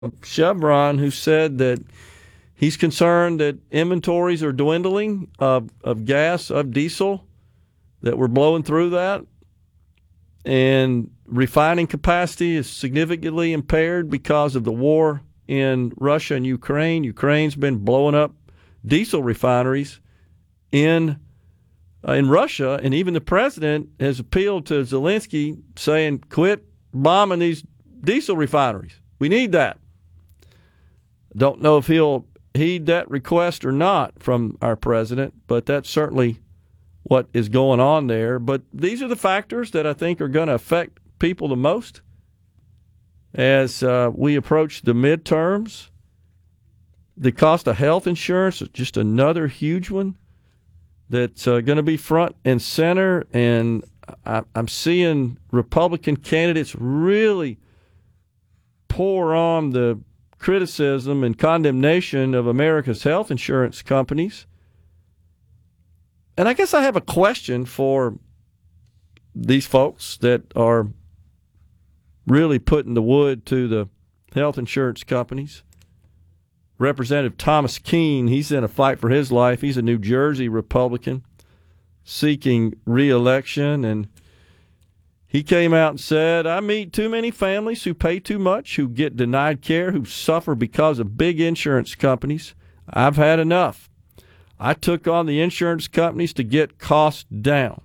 Chevron, who said that he's concerned that inventories are dwindling of gas, of diesel, that we're blowing through that. And refining capacity is significantly impaired because of the war in Russia and Ukraine. Ukraine's been blowing up diesel refineries in Russia, and even the president has appealed to Zelensky saying, quit bombing these diesel refineries. We need that. Don't know if he'll heed that request or not from our president, but that's certainly what is going on there. But these are the factors that I think are going to affect people the most as we approach the midterms. The cost of health insurance is just another huge one that's going to be front and center. And I'm seeing Republican candidates really pour on the criticism and condemnation of America's health insurance companies. And I guess I have a question for these folks that are really putting the wood to the health insurance companies. Representative Thomas Keene, he's in a fight for his life. He's a New Jersey Republican seeking re-election, and he came out and said, I meet too many families who pay too much, who get denied care, who suffer because of big insurance companies. I've had enough. I took on the insurance companies to get costs down.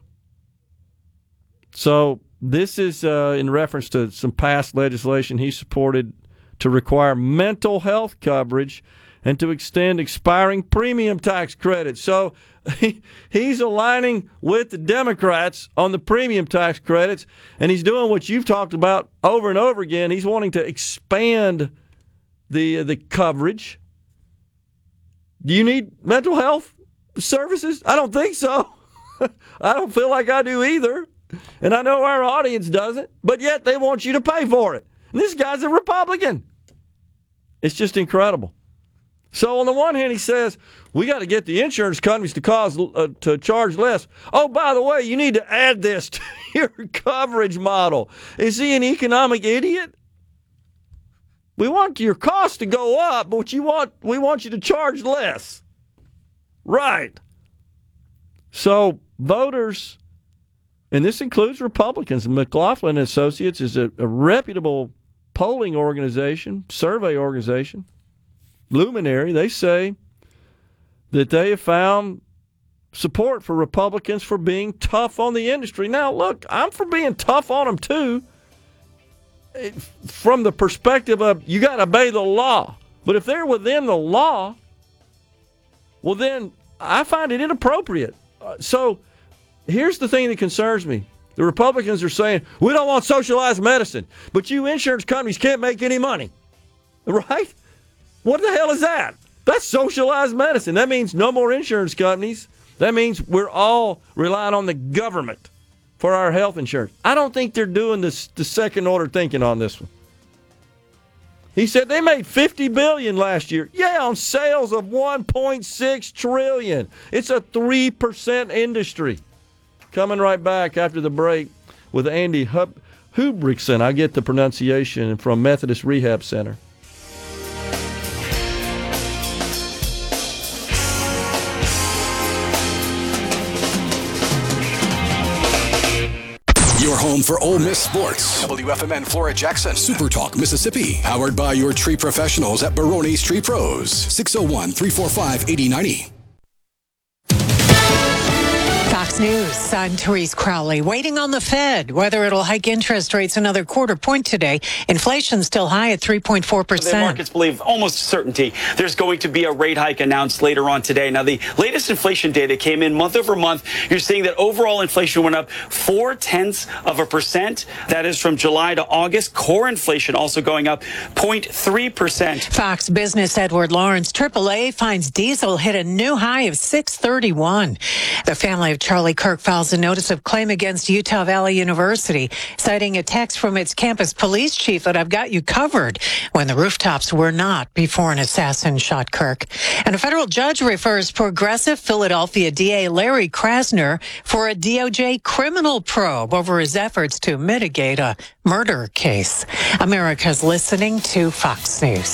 So this is in reference to some past legislation he supported to require mental health coverage and to extend expiring premium tax credits. So he's aligning with the Democrats on the premium tax credits, and he's doing what you've talked about over and over again. He's wanting to expand the coverage. Do you need mental health services? I don't think so. I don't feel like I do either. And I know our audience doesn't, but yet they want you to pay for it. And this guy's a Republican. It's just incredible. So on the one hand, he says, we got to get the insurance companies to charge less. Oh, by the way, you need to add this to your coverage model. Is he an economic idiot? We want your costs to go up, but we want you to charge less. Right. So voters, and this includes Republicans, McLaughlin Associates is a reputable polling organization, survey organization, Luminary. They say that they have found support for Republicans for being tough on the industry. Now, look, I'm for being tough on them too, from the perspective of you got to obey the law. But if they're within the law, well, then I find it inappropriate. So here's the thing that concerns me. The Republicans are saying, we don't want socialized medicine, but you insurance companies can't make any money. Right? What the hell is that? That's socialized medicine. That means no more insurance companies. That means we're all relying on the government for our health insurance. I don't think they're doing the second order thinking on this one. He said they made $50 billion last year. Yeah, on sales of $1.6 trillion. It's a 3% industry. Coming right back after the break with Andy Hubrickson. I get the pronunciation from Methodist Rehab Center. Your home for Ole Miss sports. WFMN Flora Jackson. Super Talk Mississippi. Powered by your tree professionals at Barone's Tree Pros. 601-345-8090. Fox News, I'm Therese Crowley. Waiting on the Fed, whether it'll hike interest rates another quarter point today. Inflation still high at 3.4%. The markets believe almost certainty there's going to be a rate hike announced later on today. Now, the latest inflation data came in month over month. You're seeing that overall inflation went up 0.4%. That is from July to August. Core inflation also going up 0.3%. Fox Business Edward Lawrence, AAA finds diesel hit a new high of $6.31. The family of Charlie Charlie Kirk files a notice of claim against Utah Valley University, citing a text from its campus police chief that I've got you covered when the rooftops were not before an assassin shot Kirk. And a federal judge refers progressive Philadelphia DA Larry Krasner for a DOJ criminal probe over his efforts to mitigate a murder case. America's listening to Fox News.